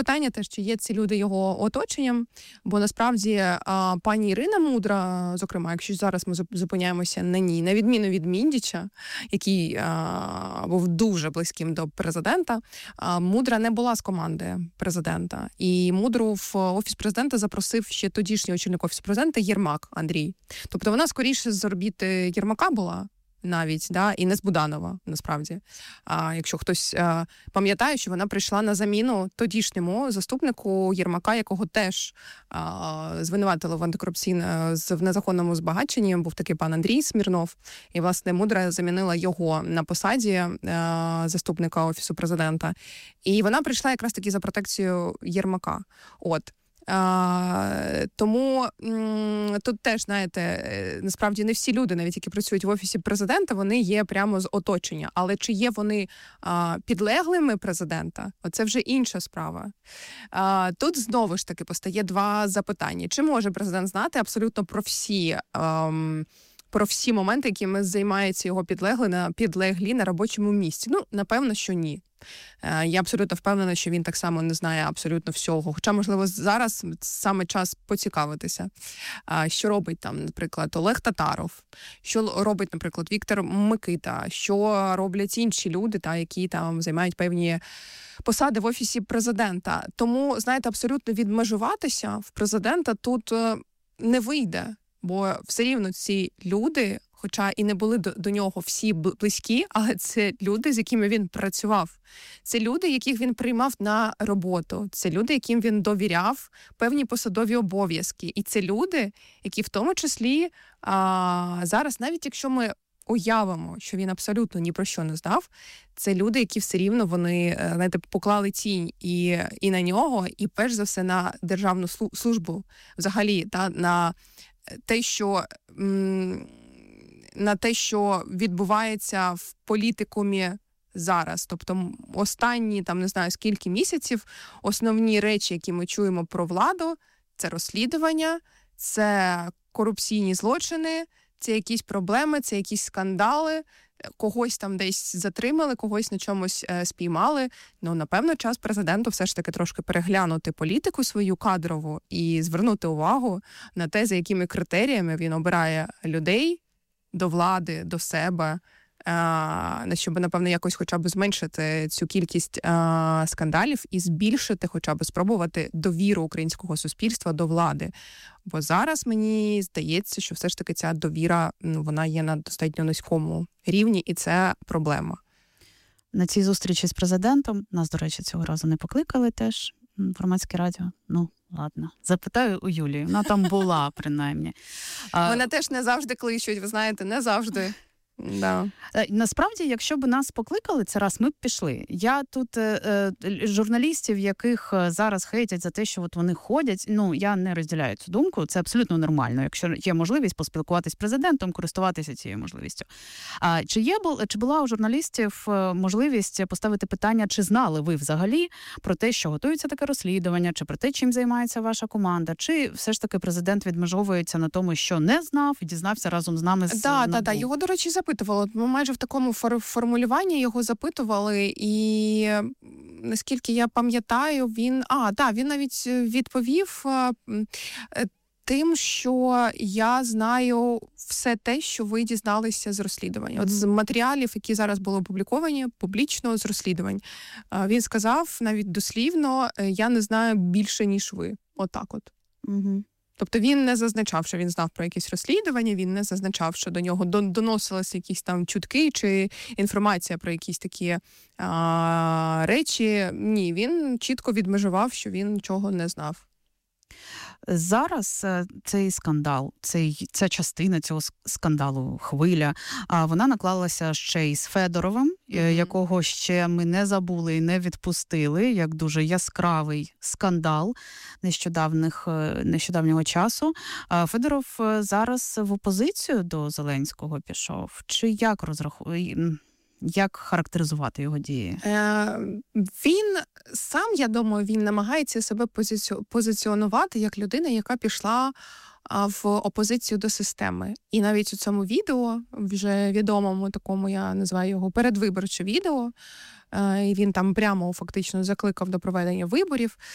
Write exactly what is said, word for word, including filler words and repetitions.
питання теж, чи є ці люди його оточенням, бо насправді пані Ірина Мудра, зокрема, якщо зараз ми зупиняємося на ній, на відміну від Міндіча, який а, був дуже близьким до президента, а, Мудра не була з команди президента. І Мудру в Офіс президента запросив ще тодішній очільник Офісу президента Єрмак Андрій. Тобто вона скоріше з орбіти Єрмака була, навіть, да, і не з Буданова, насправді. А якщо хтось а, пам'ятає, що вона прийшла на заміну тодішньому заступнику Єрмака, якого теж а, звинуватили в антикорупційному, в незаконному збагаченні, був такий пан Андрій Смірнов, і, власне, Мудра замінила його на посаді а, заступника Офісу президента. І вона прийшла якраз таки за протекцію Єрмака. От. А, тому м, тут теж, знаєте, насправді не всі люди, навіть які працюють в Офісі президента, вони є прямо з оточення. Але чи є вони а, підлеглими президента, оце вже інша справа. А, тут знову ж таки постає два запитання. Чи може президент знати абсолютно про всі... А, про всі моменти, якими займаються його підлеглі на, підлеглі на робочому місці? Ну, напевно, що ні. Я абсолютно впевнена, що він так само не знає абсолютно всього. Хоча, можливо, зараз саме час поцікавитися. Що робить там, наприклад, Олег Татаров, що робить, наприклад, Віктор Микита, що роблять інші люди, та, які там займають певні посади в Офісі президента. Тому, знаєте, абсолютно відмежуватися в президента тут не вийде. Бо все рівно ці люди, хоча і не були до, до нього всі близькі, але це люди, з якими він працював. Це люди, яких він приймав на роботу. Це люди, яким він довіряв певні посадові обов'язки. І це люди, які в тому числі а, зараз, навіть якщо ми уявимо, що він абсолютно ні про що не знав, це люди, які все рівно вони, знаєте, поклали тінь і, і на нього, і перш за все на державну службу взагалі, та, на те, що на те, що відбувається в політикумі зараз. Тобто останні, там, не знаю, скільки місяців, основні речі, які ми чуємо про владу, це розслідування, це корупційні злочини, це якісь проблеми, це якісь скандали, когось там десь затримали, когось на чомусь е, спіймали. Ну, напевно, час президенту все ж таки трошки переглянути політику свою кадрову і звернути увагу на те, за якими критеріями він обирає людей до влади, до себе, на щоб, напевно, якось хоча б зменшити цю кількість а, скандалів і збільшити, хоча б спробувати довіру українського суспільства до влади. Бо зараз мені здається, що все ж таки ця довіра, ну, вона є на достатньо низькому рівні, і це проблема. На цій зустрічі з президентом, нас, до речі, цього разу не покликали теж, громадське радіо, ну, ладно. Запитаю у Юлії, вона там була, принаймні. Вона теж не завжди кличуть, ви знаєте, не завжди. Да. Насправді, якщо б нас покликали, це раз ми б пішли. Я тут е, е, журналістів, яких зараз хейтять за те, що от вони ходять, ну, я не розділяю цю думку, це абсолютно нормально. Якщо є можливість поспілкуватись з президентом, користуватися цією можливістю. А чи є, чи була у журналістів можливість поставити питання, чи знали ви взагалі про те, що готується таке розслідування, чи про те, чим займається ваша команда, чи все ж таки президент відмежовується на тому, що не знав і дізнався разом з нами з Так, так, так. Його, до речі, запитували. Ми майже в такому фор- формулюванні його запитували, і наскільки я пам'ятаю, він... А, так, він навіть відповів тим, що я знаю все те, що ви дізналися з розслідування. От з матеріалів, які зараз були опубліковані публічно з розслідувань. Він сказав навіть дослівно, я не знаю більше, ніж ви. Отак от. Угу. Тобто він не зазначав, що він знав про якісь розслідування, він не зазначав, що до нього доносилися якісь там чутки чи інформація про якісь такі а, речі. Ні, він чітко відмежував, що він нічого не знав. Зараз цей скандал, цей, ця частина цього скандалу, хвиля, вона наклалася ще й з Федоровим, mm-hmm. якого ще ми не забули і не відпустили, як дуже яскравий скандал нещодавних, нещодавнього часу. Федоров зараз в опозицію до Зеленського пішов. Чи як розраховує? Як характеризувати його дії? Е, він сам, я думаю, він намагається себе позиці... позиціонувати як людина, яка пішла в опозицію до системи. І навіть у цьому відео, вже відомому такому, я називаю його передвиборче відео, і він там прямо фактично закликав до проведення виборів.